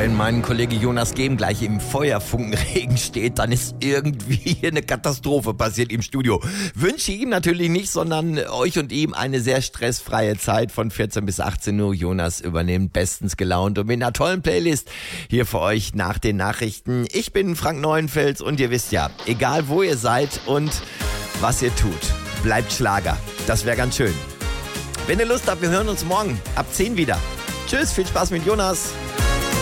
Wenn mein Kollege Jonas Gehm gleich im Feuerfunkenregen steht, dann ist irgendwie eine Katastrophe passiert im Studio. Wünsche ihm natürlich nicht, sondern euch und ihm eine sehr stressfreie Zeit von 14 bis 18 Uhr. Jonas übernimmt bestens gelaunt und mit einer tollen Playlist hier für euch nach den Nachrichten. Ich bin Frank Neuenfels und ihr wisst ja, egal wo ihr seid und was ihr tut, bleibt Schlager. Das wäre ganz schön. Wenn ihr Lust habt, wir hören uns morgen ab 10 wieder. Tschüss, viel Spaß mit Jonas.